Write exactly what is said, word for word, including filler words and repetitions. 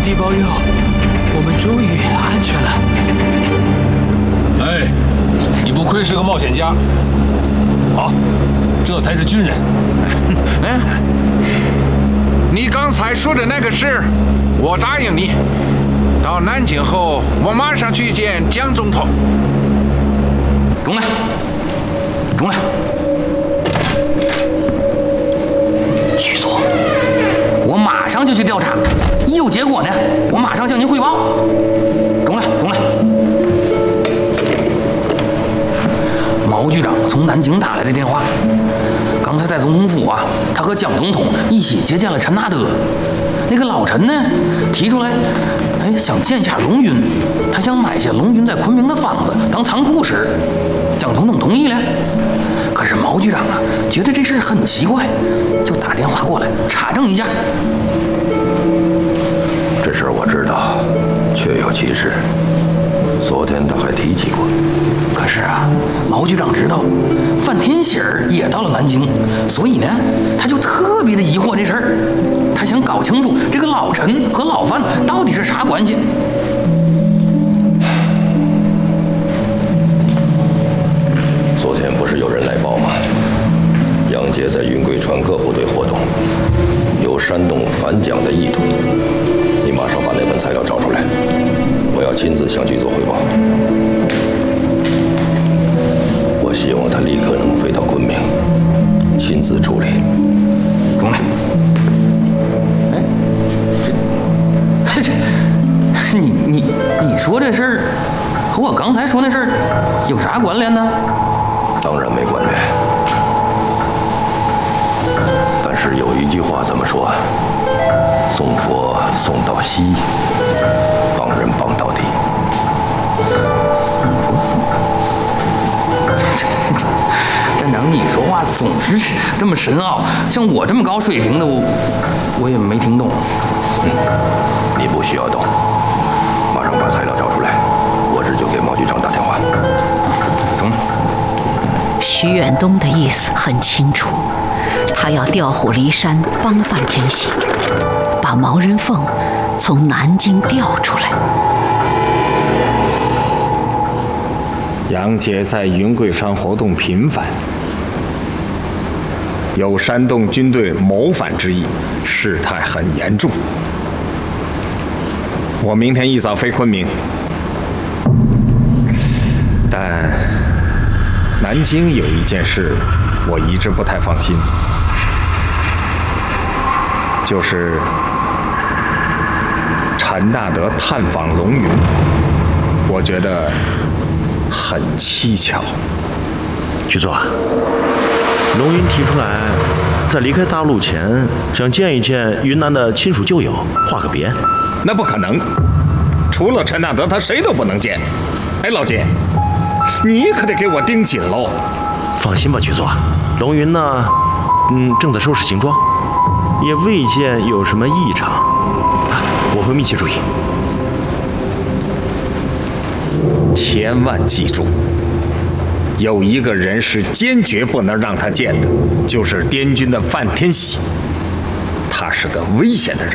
帝保佑，我们终于安全了。 哎，你不愧是个冒险家。好，这才是军人。 嗯，你刚才说的那个事，我答应你。到南京后，我马上去见蒋总统。 中来，中来。局座，我马上就去调查，一有结果呢，我马上向您汇报。中来，中来。毛局长从南京打来的电话，刚才在总统府啊，他和蒋总统一起接见了陈纳德。那个老陈呢，提出来，哎，想见下龙云，他想买下龙云在昆明的房子当仓库使。蒋总统同意了，可是毛局长啊，觉得这事很奇怪，就打电话过来查证一下。 这事儿我知道，确有其事。昨天他还提起过。 可是啊，毛局长知道范天喜儿也到了南京，所以呢，他就特别的疑惑这事儿。他想搞清楚这个老陈和老范到底是啥关系。 昨天不是有人来报吗？杨杰在云贵川各部队活动，有煽动反蒋的意图。你马上把那份材料找出来，我要亲自向局座汇报。我希望他立刻能飞到昆明，亲自处理。 中来。哎，这这，你你你说这事儿和我刚才说那事儿有啥关联呢？ 当然没关联。但是有一句话怎么说？送佛送到西，帮人帮到底。 送佛送。站长，你说话总是这么深奥，像我这么高水平的，我我也没听懂。 嗯，你不需要懂，马上把材料找出来，我这就给毛局长打电话。 中。 徐远东的意思很清楚，他要调虎离山，帮范天喜，把毛人凤从南京调出来。 杨杰在云贵川活动频繁，有煽动军队谋反之意，事态很严重。我明天一早飞昆明，但南京有一件事我一直不太放心，就是陈纳德探访龙云，我觉得很蹊跷。 局座，龙云提出来，在离开大陆前想见一见云南的亲属旧友，画个别。 那不可能，除了陈纳德，他谁都不能见。哎，老金，你可得给我盯紧喽。 放心吧，局座，龙云呢，嗯，正在收拾行装，也未见有什么异常，啊，我会密切注意。 千万记住，有一个人是坚决不能让他见的，就是滇军的范天喜。他是个危险的人